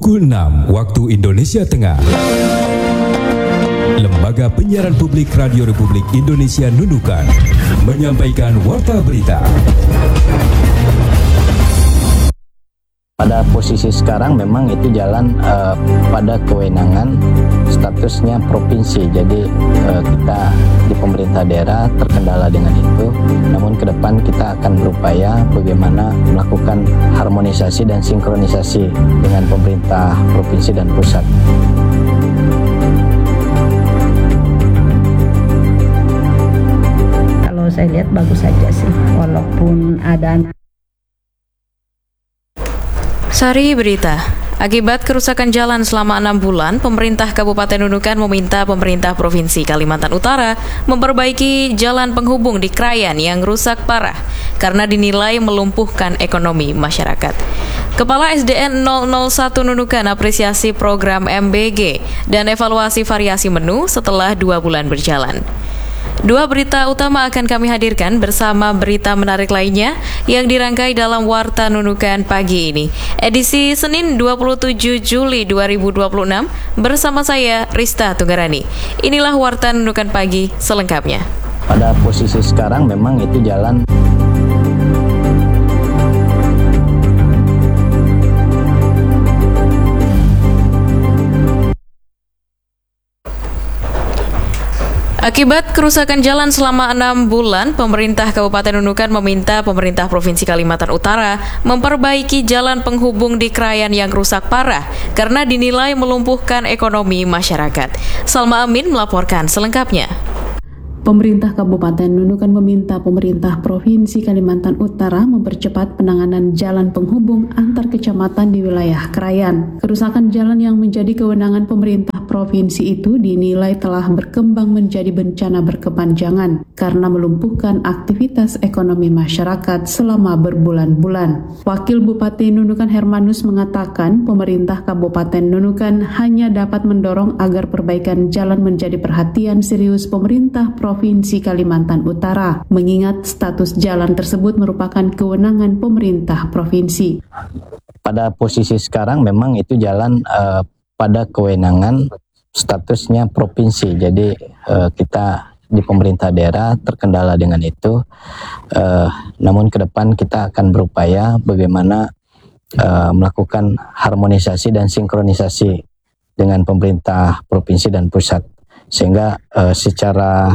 Pukul 6 waktu Indonesia Tengah. Lembaga Penyiaran Publik Radio Republik Indonesia Nunukan menyampaikan warta berita. Pada posisi sekarang memang itu jalan pada kewenangan statusnya provinsi. Jadi kita di pemerintah daerah terkendala dengan itu. Namun ke depan kita akan berupaya bagaimana melakukan harmonisasi dan sinkronisasi dengan pemerintah provinsi dan pusat. Kalau saya lihat bagus saja sih, walaupun ada Sari Berita. Akibat kerusakan jalan selama 6 bulan, pemerintah Kabupaten Nunukan meminta pemerintah Provinsi Kalimantan Utara memperbaiki jalan penghubung di Krayan yang rusak parah karena dinilai melumpuhkan ekonomi masyarakat. Kepala SDN 001 Nunukan apresiasi program MBG dan evaluasi variasi menu setelah 2 bulan berjalan. 2 berita utama akan kami hadirkan bersama berita menarik lainnya yang dirangkai dalam Warta Nunukan pagi ini. Edisi Senin 27 Juli 2026 bersama saya Rista Tunggarani. Inilah Warta Nunukan pagi selengkapnya. Pada posisi sekarang memang itu jalan Akibat kerusakan jalan selama 6 bulan, pemerintah Kabupaten Nunukan meminta pemerintah Provinsi Kalimantan Utara memperbaiki jalan penghubung di Krayan yang rusak parah karena dinilai melumpuhkan ekonomi masyarakat. Salma Amin melaporkan selengkapnya. Pemerintah Kabupaten Nunukan meminta pemerintah Provinsi Kalimantan Utara mempercepat penanganan jalan penghubung antar kecamatan di wilayah Krayan. Kerusakan jalan yang menjadi kewenangan pemerintah provinsi itu dinilai telah berkembang menjadi bencana berkepanjangan karena melumpuhkan aktivitas ekonomi masyarakat selama berbulan-bulan. Wakil Bupati Nunukan Hermanus mengatakan pemerintah Kabupaten Nunukan hanya dapat mendorong agar perbaikan jalan menjadi perhatian serius pemerintah Provinsi Kalimantan Utara, mengingat status jalan tersebut merupakan kewenangan pemerintah provinsi. Pada posisi sekarang memang itu jalan pada kewenangan statusnya provinsi. Jadi kita di pemerintah daerah terkendala dengan itu. Namun ke depan kita akan berupaya bagaimana melakukan harmonisasi dan sinkronisasi dengan pemerintah provinsi dan pusat. Sehingga secara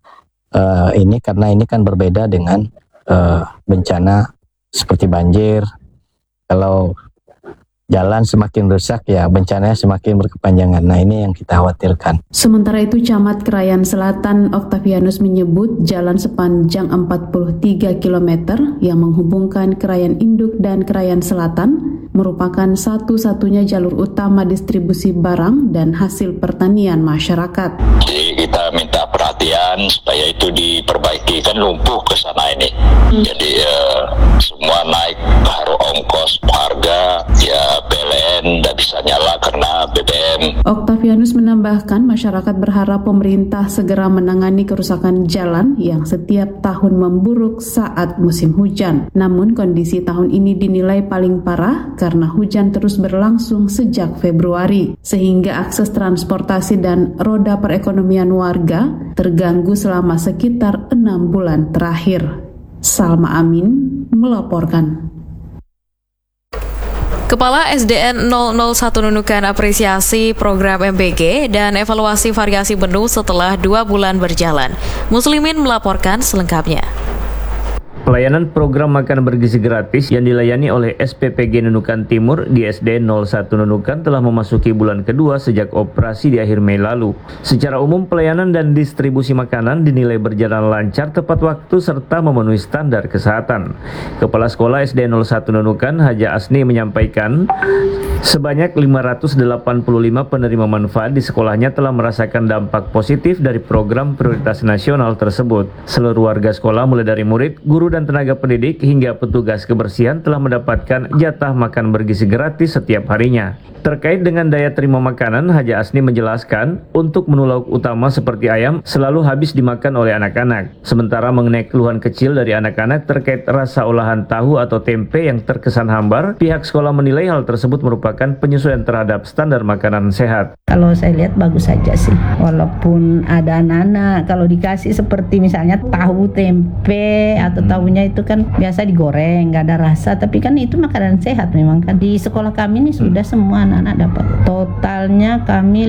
ini karena ini kan berbeda dengan bencana seperti banjir. Kalau jalan semakin rusak ya bencananya semakin berkepanjangan. Nah ini yang kita khawatirkan. Sementara itu Camat Krayan Selatan Octavianus menyebut jalan sepanjang 43 km yang menghubungkan Krayan Induk dan Krayan Selatan merupakan satu-satunya jalur utama distribusi barang dan hasil pertanian masyarakat. Jadi kita minta perhatian supaya itu diperbaiki, kan lumpuh ke sana ini. Jadi semua naik ongkos, harga, ya PLN tidak bisa nyala karena BBM. Octavianus menambahkan masyarakat berharap pemerintah segera menangani kerusakan jalan yang setiap tahun memburuk saat musim hujan. Namun kondisi tahun ini dinilai paling parah karena hujan terus berlangsung sejak Februari, sehingga akses transportasi dan roda perekonomian warga terganggu selama sekitar 6 bulan terakhir. Salma Amin melaporkan. Kepala SDN 001 Nunukan apresiasi program MBG dan evaluasi variasi menu setelah 2 bulan berjalan. Muslimin melaporkan selengkapnya. Pelayanan program makan bergizi gratis yang dilayani oleh SPPG Nunukan Timur di SD 01 Nunukan telah memasuki bulan kedua sejak operasi di akhir Mei lalu. Secara umum, pelayanan dan distribusi makanan dinilai berjalan lancar, tepat waktu, serta memenuhi standar kesehatan. Kepala Sekolah SD 01 Nunukan, Haja Asni, menyampaikan sebanyak 585 penerima manfaat di sekolahnya telah merasakan dampak positif dari program prioritas nasional tersebut. Seluruh warga sekolah mulai dari murid, guru, dan tenaga pendidik hingga petugas kebersihan telah mendapatkan jatah makan bergizi gratis setiap harinya. Terkait dengan daya terima makanan, Haja Asni menjelaskan untuk menu lauk utama seperti ayam selalu habis dimakan oleh anak-anak. Sementara mengenai keluhan kecil dari anak-anak terkait rasa olahan tahu atau tempe yang terkesan hambar, pihak sekolah menilai hal tersebut merupakan merupakan penyesuaian terhadap standar makanan sehat. Kalau saya lihat bagus saja sih, walaupun ada anak-anak kalau dikasih seperti misalnya tahu tempe atau tahunya itu kan biasa digoreng nggak ada rasa, tapi kan itu makanan sehat memang kan. Di sekolah kami ini sudah semua anak-anak dapat. Totalnya kami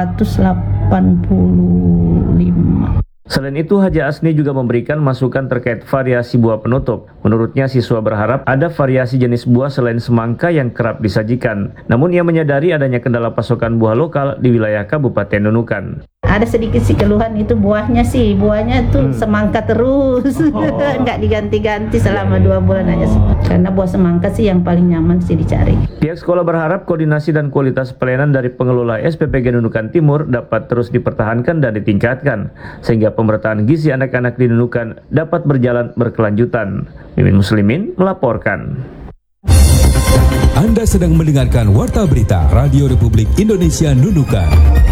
585. Selain itu, Haja Asni juga memberikan masukan terkait variasi buah penutup. Menurutnya, siswa berharap ada variasi jenis buah selain semangka yang kerap disajikan. Namun ia menyadari adanya kendala pasokan buah lokal di wilayah Kabupaten Nunukan. Ada sedikit sih keluhan itu buahnya itu semangka terus, nggak diganti-ganti selama 2 bulan aja sih. Karena buah semangka sih yang paling nyaman sih dicari. Pihak sekolah berharap koordinasi dan kualitas pelayanan dari pengelola SPPG Nunukan Timur dapat terus dipertahankan dan ditingkatkan, sehingga pemerataan gizi anak-anak di Nunukan dapat berjalan berkelanjutan. Mimin Muslimin melaporkan. Anda sedang mendengarkan Warta Berita Radio Republik Indonesia Nunukan.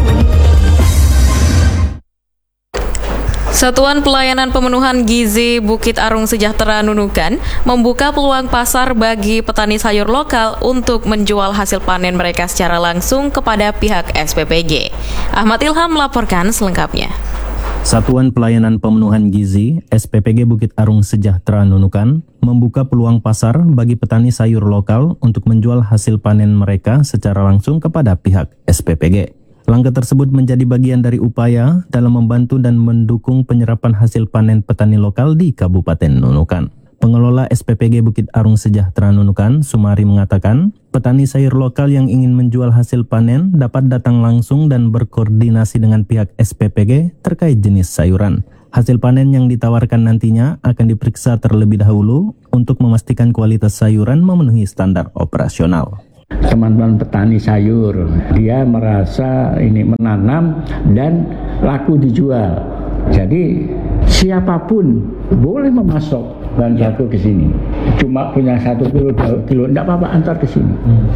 Satuan Pelayanan Pemenuhan Gizi Bukit Arung Sejahtera Nunukan membuka peluang pasar bagi petani sayur lokal untuk menjual hasil panen mereka secara langsung kepada pihak SPPG. Ahmad Ilham melaporkan selengkapnya. Satuan Pelayanan Pemenuhan Gizi SPPG Bukit Arung Sejahtera Nunukan membuka peluang pasar bagi petani sayur lokal untuk menjual hasil panen mereka secara langsung kepada pihak SPPG. Langkah tersebut menjadi bagian dari upaya dalam membantu dan mendukung penyerapan hasil panen petani lokal di Kabupaten Nunukan. Pengelola SPPG Bukit Arung Sejahtera Nunukan, Sumari, mengatakan, petani sayur lokal yang ingin menjual hasil panen dapat datang langsung dan berkoordinasi dengan pihak SPPG terkait jenis sayuran. Hasil panen yang ditawarkan nantinya akan diperiksa terlebih dahulu untuk memastikan kualitas sayuran memenuhi standar operasional. Teman-teman petani sayur, dia merasa ini menanam dan laku dijual. Jadi siapapun boleh memasok bahan baku ke sini. Cuma punya 1 kilo, 2 kilo, enggak apa-apa, antar ke sini.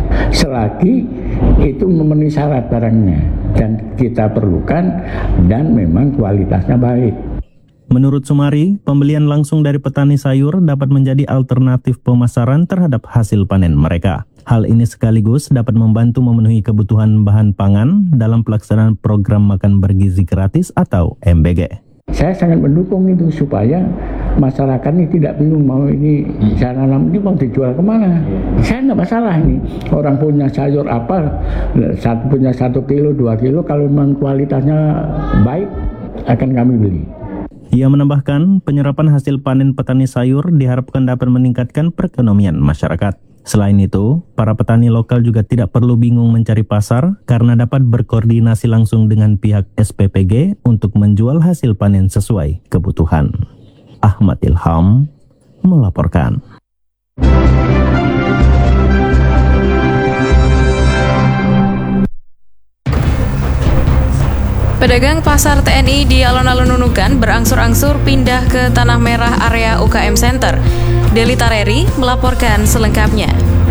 Selagi itu memenuhi syarat barangnya dan kita perlukan dan memang kualitasnya baik. Menurut Sumari, pembelian langsung dari petani sayur dapat menjadi alternatif pemasaran terhadap hasil panen mereka. Hal ini sekaligus dapat membantu memenuhi kebutuhan bahan pangan dalam pelaksanaan program makan bergizi gratis atau MBG. Saya sangat mendukung itu supaya masyarakat ini tidak bingung mau ini saya nanam ini mau dijual kemana. Saya nggak masalah ini orang punya sayur apa, punya 1 kilo, 2 kilo, kalau memang kualitasnya baik akan kami beli. Ia menambahkan, penyerapan hasil panen petani sayur diharapkan dapat meningkatkan perekonomian masyarakat. Selain itu, para petani lokal juga tidak perlu bingung mencari pasar karena dapat berkoordinasi langsung dengan pihak SPPG untuk menjual hasil panen sesuai kebutuhan. Ahmad Ilham melaporkan. Pedagang pasar TNI di alun-alun Nunukan berangsur-angsur pindah ke Tanah Merah area UKM Center. Deli Tareri melaporkan selengkapnya.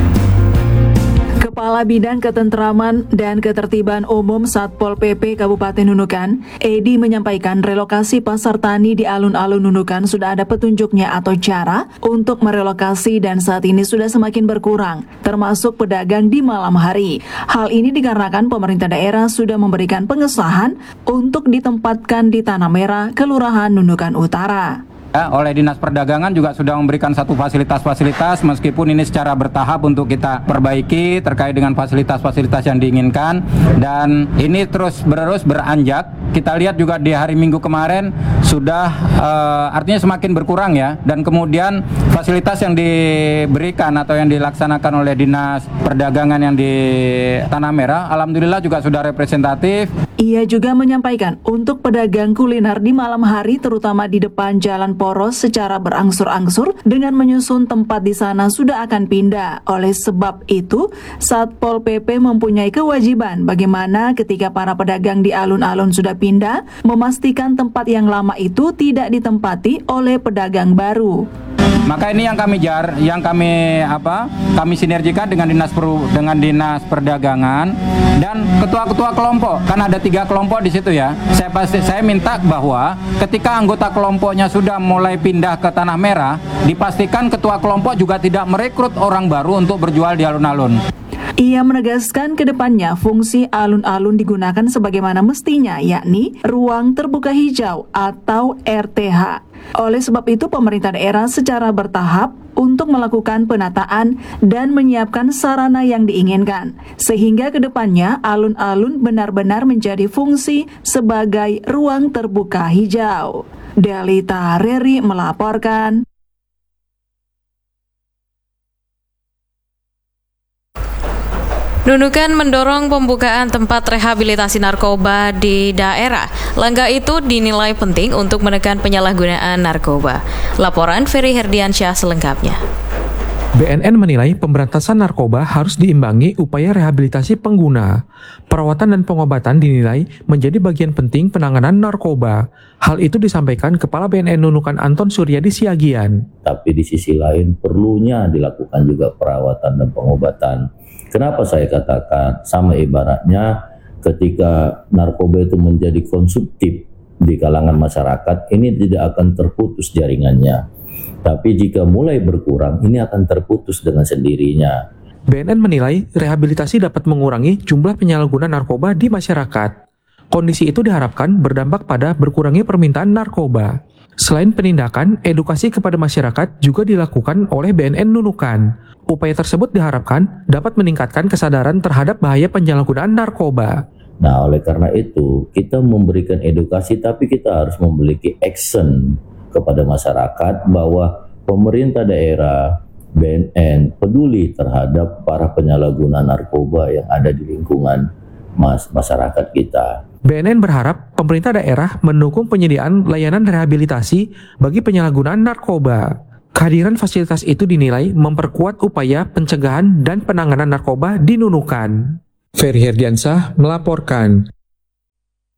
Kepala Bidang Ketentraman dan Ketertiban Umum Satpol PP Kabupaten Nunukan, Edi, menyampaikan relokasi pasar tani di alun-alun Nunukan sudah ada petunjuknya atau cara untuk merelokasi dan saat ini sudah semakin berkurang, termasuk pedagang di malam hari. Hal ini dikarenakan pemerintah daerah sudah memberikan pengesahan untuk ditempatkan di Tanah Merah, Kelurahan Nunukan Utara. Oleh Dinas Perdagangan juga sudah memberikan satu fasilitas-fasilitas, meskipun ini secara bertahap untuk kita perbaiki terkait dengan fasilitas-fasilitas yang diinginkan, dan ini terus beranjak. Kita lihat juga di hari Minggu kemarin sudah artinya semakin berkurang ya, dan kemudian fasilitas yang diberikan atau yang dilaksanakan oleh Dinas Perdagangan yang di Tanah Merah alhamdulillah juga sudah representatif. Ia juga menyampaikan untuk pedagang kuliner di malam hari terutama di depan Jalan Poros secara berangsur-angsur dengan menyusun tempat di sana sudah akan pindah. Oleh sebab itu, Satpol PP mempunyai kewajiban bagaimana ketika para pedagang di alun-alun sudah pindah, memastikan tempat yang lama itu tidak ditempati oleh pedagang baru. Maka ini yang kami sinergikan dengan Dinas Perdagangan dan ketua-ketua kelompok. Kan ada 3 kelompok di situ ya. Saya minta bahwa ketika anggota kelompoknya sudah mulai pindah ke Tanah Merah, dipastikan ketua kelompok juga tidak merekrut orang baru untuk berjual di alun-alun. Ia menegaskan ke depannya fungsi alun-alun digunakan sebagaimana mestinya, yakni ruang terbuka hijau atau RTH. Oleh sebab itu, pemerintah daerah secara bertahap untuk melakukan penataan dan menyiapkan sarana yang diinginkan, sehingga ke depannya alun-alun benar-benar menjadi fungsi sebagai ruang terbuka hijau. Delita Reri melaporkan. Nunukan mendorong pembukaan tempat rehabilitasi narkoba di daerah. Langkah itu dinilai penting untuk menekan penyalahgunaan narkoba. Laporan Ferry Herdiansyah selengkapnya. BNN menilai pemberantasan narkoba harus diimbangi upaya rehabilitasi pengguna. Perawatan dan pengobatan dinilai menjadi bagian penting penanganan narkoba. Hal itu disampaikan Kepala BNN Nunukan Anton Suryadi Siagian. Tapi di sisi lain perlunya dilakukan juga perawatan dan pengobatan. Kenapa saya katakan sama ibaratnya ketika narkoba itu menjadi konsumtif di kalangan masyarakat, ini tidak akan terputus jaringannya. Tapi jika mulai berkurang, ini akan terputus dengan sendirinya. BNN menilai rehabilitasi dapat mengurangi jumlah penyalahguna narkoba di masyarakat. Kondisi itu diharapkan berdampak pada berkurangnya permintaan narkoba. Selain penindakan, edukasi kepada masyarakat juga dilakukan oleh BNN Nunukan. Upaya tersebut diharapkan dapat meningkatkan kesadaran terhadap bahaya penyalahgunaan narkoba. Nah, oleh karena itu, kita memberikan edukasi, tapi kita harus memiliki action kepada masyarakat bahwa pemerintah daerah, BNN, peduli terhadap para penyalahguna narkoba yang ada di lingkungan masyarakat kita. BNN berharap pemerintah daerah mendukung penyediaan layanan rehabilitasi bagi penyalahgunaan narkoba. Kehadiran fasilitas itu dinilai memperkuat upaya pencegahan dan penanganan narkoba di Nunukan. Ferry Herdiansyah melaporkan.